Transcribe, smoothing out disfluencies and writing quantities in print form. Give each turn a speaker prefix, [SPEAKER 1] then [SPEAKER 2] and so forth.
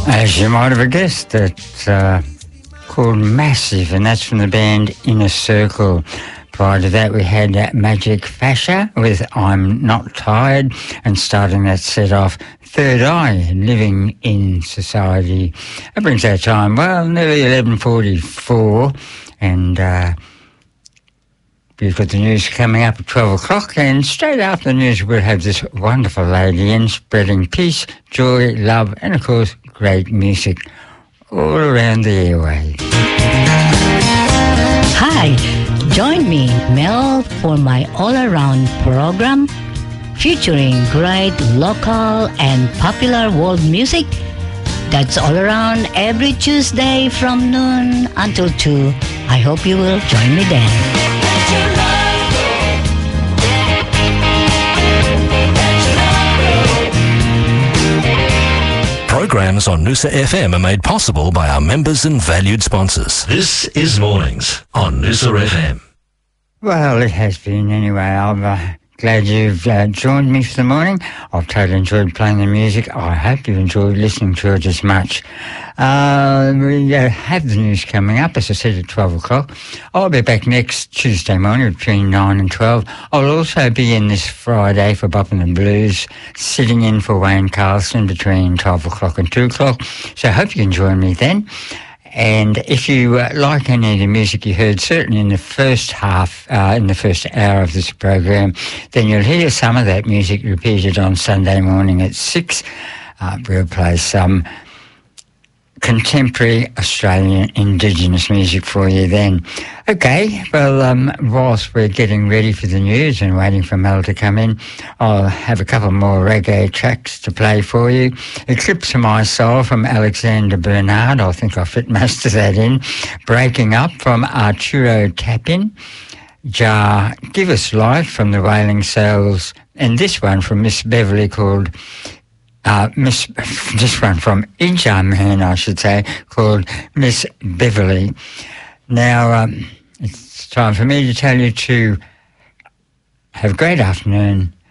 [SPEAKER 1] As you might have guessed, it's called Massive, and that's from the band Inner Circle. Prior to that, we had Magic Fascia with I'm Not Tired, and starting that set off, Third Eye, Living in Society. That brings our time, well, nearly 11:44, and we've got the news coming up at 12 o'clock, and straight after the news we'll have this wonderful lady in spreading peace, joy, love, and of course great music all around the airwaves.
[SPEAKER 2] Hi, join me, Mel, for my all-around program featuring great local and popular world music. That's all around every Tuesday from noon until 2. I hope you will join me then.
[SPEAKER 3] Programs on Noosa FM are made possible by our members and valued sponsors. This is Mornings on Noosa FM.
[SPEAKER 1] Well, it has been anyway. I'm glad you've joined me for the morning. I've totally enjoyed playing the music. I hope you've enjoyed listening to it as much. We have the news coming up, as I said, at 12 o'clock. I'll be back next Tuesday morning between 9 and 12. I'll also be in this Friday for Boppin' and Blues, sitting in for Wayne Carlson between 12 o'clock and 2 o'clock. So I hope you can join me then. And if you like any of the music you heard, certainly in the first half, in the first hour of this program, then you'll hear some of that music repeated on Sunday morning at 6. We'll play some contemporary Australian Indigenous music for you then. Okay, well, whilst we're getting ready for the news and waiting for Mel to come in, I'll have a couple more reggae tracks to play for you. Eclipse of My Soul from Alexander Bernard, I think I fit most of that in. Breaking Up from Arturo Tapin. Jar, Give Us Life from the Wailing Cells, and this one from Miss Beverly called this one from Ijaman, I should say, called Miss Beverly. Now, it's time for me to tell you to have a great afternoon